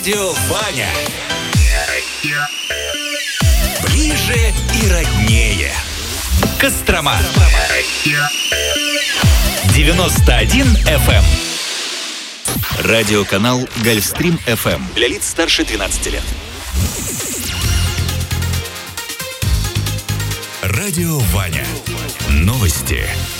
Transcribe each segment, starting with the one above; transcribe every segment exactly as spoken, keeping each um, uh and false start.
Радио Ваня. Ближе и роднее. Кострома. девяносто один эф эм. Радиоканал Гольфстрим эф эм для лиц старше двенадцати лет. Радио Ваня. Новости.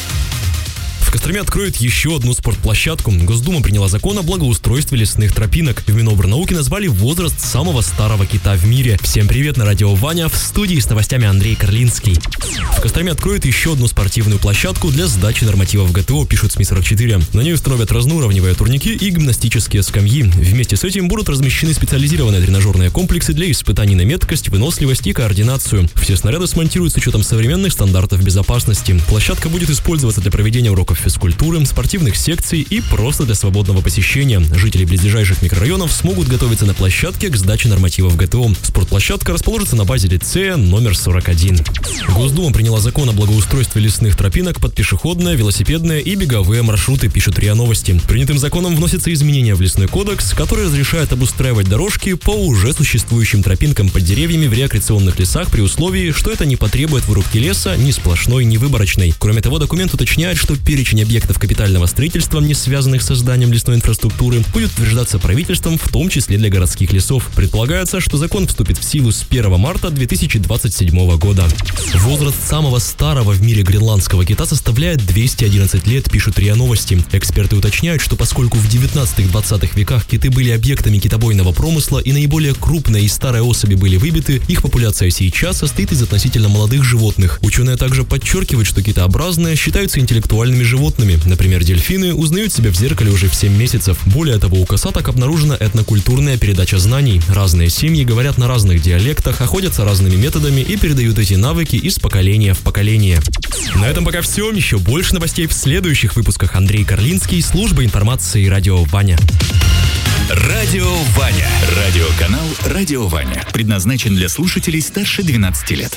В Костроме откроют еще одну спортплощадку. Госдума приняла закон о благоустройстве лесных тропинок. В Минобрнауки назвали возраст самого старого кита в мире. Всем привет, на радио Ваня, в студии с новостями Андрей Карлинский. В Костроме откроют еще одну спортивную площадку для сдачи нормативов гэ тэ о, пишут СМИ сорок четыре. На ней установят разноуровневые турники и гимнастические скамьи. Вместе с этим будут размещены специализированные тренажерные комплексы для испытаний на меткость, выносливость и координацию. Все снаряды смонтируют с учетом современных стандартов безопасности. Площадка будет использоваться для проведения уроков физкультуры, спортивных секций и просто для свободного посещения. Жители близлежащих микрорайонов смогут готовиться на площадке к сдаче нормативов гэ тэ о. Спортплощадка расположится на базе лицея номер сорок один. Госдума приняла закон о благоустройстве лесных тропинок под пешеходные, велосипедные и беговые маршруты, пишут РИА Новости. Принятым законом вносятся изменения в лесной кодекс, который разрешает обустраивать дорожки по уже существующим тропинкам под деревьями в рекреационных лесах при условии, что это не потребует вырубки леса ни сплошной, ни выборочной. Кроме того, документ уточняет, что перечень объектов капитального строительства, не связанных с созданием лесной инфраструктуры, будет утверждаться правительством, в том числе для городских лесов. Предполагается, что закон вступит в силу с первого марта две тысячи двадцать седьмого года. Возраст самого старого в мире гренландского кита составляет двести одиннадцать лет, пишут РИА Новости. Эксперты уточняют, что поскольку в девятнадцатом-двадцатых веках киты были объектами китобойного промысла и наиболее крупные и старые особи были выбиты, их популяция сейчас состоит из относительно молодых животных. Ученые также подчеркивают, что китообразные считаются интеллектуальными животными. Например, дельфины узнают себя в зеркале уже в семь месяцев. Более того, у косаток обнаружена этнокультурная передача знаний. Разные семьи говорят на разных диалектах, охотятся разными методами и передают эти навыки из поколения в поколение. На этом пока все. Еще больше новостей в следующих выпусках. Андрей Карлинский, служба информации «Радио Ваня». Радио Ваня. Радиоканал «Радио Ваня» предназначен для слушателей старше двенадцати лет.